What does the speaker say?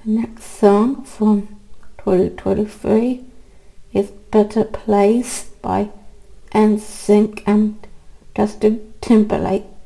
The next song from 2023 is Better Place by NSYNC and Justin Timberlake.